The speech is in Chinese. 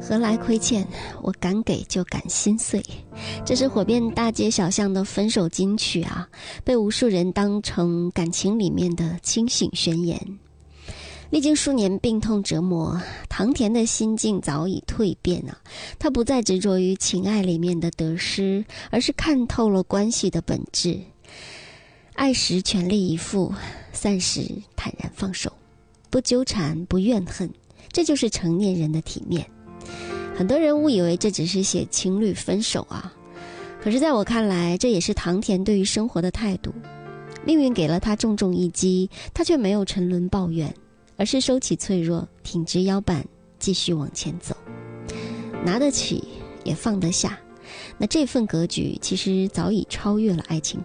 何来亏欠，我敢给就敢心碎。这是火遍大街小巷的分手金曲啊，被无数人当成感情里面的清醒宣言。历经数年病痛折磨，唐田的心境早已蜕变啊，他不再执着于情爱里面的得失，而是看透了关系的本质。爱时全力以赴，散时坦然放手，不纠缠，不怨恨，这就是成年人的体面。很多人误以为这只是写情侣分手啊，可是在我看来，这也是唐田对于生活的态度。命运给了他重重一击，他却没有沉沦抱怨，而是收起脆弱，挺直腰板，继续往前走。拿得起也放得下，那这份格局其实早已超越了爱情